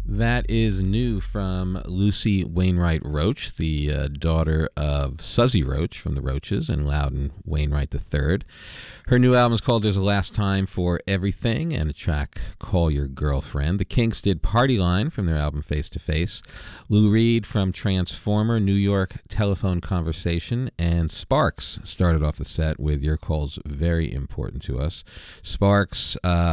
That is new from Lucy Wainwright Roach, the daughter of Suzy Roach from the Roaches and Loudon Wainwright III. Her new album is called There's a Last Time for Everything, and a track, Call Your Girlfriend. The Kinks did Party Line from their album Face to Face. Lou Reed from Transformer, New York Telephone Conversation, and Sparks started off the set with Your Call's Very Important to Us. Sparks